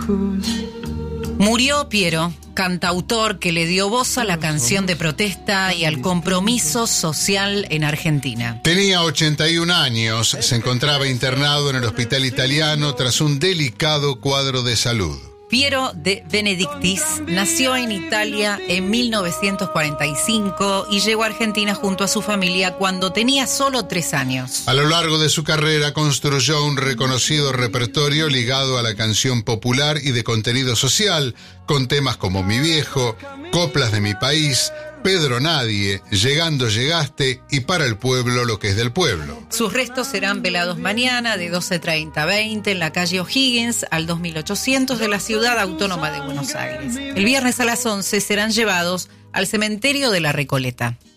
Murió Piero, cantautor que le dio voz a la canción de protesta y al compromiso social en Argentina. Tenía 81 años, se encontraba internado en el hospital italiano tras un delicado cuadro de salud. Piero de Benedictis nació en Italia en 1945 y llegó a Argentina junto a su familia cuando tenía solo 3 años. A lo largo de su carrera construyó un reconocido repertorio ligado a la canción popular y de contenido social, con temas como Mi Viejo, Coplas de mi País, Pedro Nadie, Llegando Llegaste y Para el Pueblo lo que es del pueblo. Sus restos serán velados mañana de 12:30 a 20 en la calle O'Higgins al 2800 de la Ciudad Autónoma de Buenos Aires. El viernes a las 11 serán llevados al cementerio de La Recoleta.